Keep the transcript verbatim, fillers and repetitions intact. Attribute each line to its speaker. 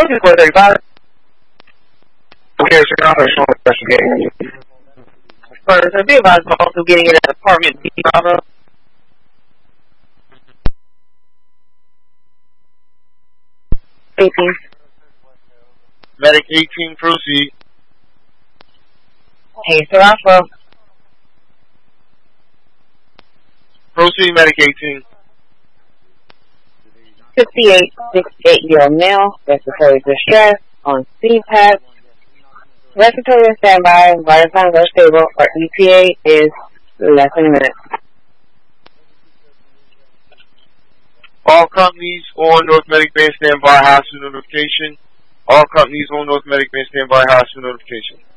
Speaker 1: Proceed four thirty-five. Okay, so you're not investigating. First, I'd be advised of also getting in at apartment B, Bravo. eighteen.
Speaker 2: Medic eighteen, proceed.
Speaker 1: Hey, Sir Alpha.
Speaker 2: Proceed, Medic eighteen.
Speaker 1: sixty-eight sixty-eight-year-old male, respiratory distress, on C PAP. Respiratory on standby, vital signs are stable, our E T A is less than a minute.
Speaker 2: All companies on North Medic Band standby, hospital notification. All companies on North Medic Band standby, hospital notification.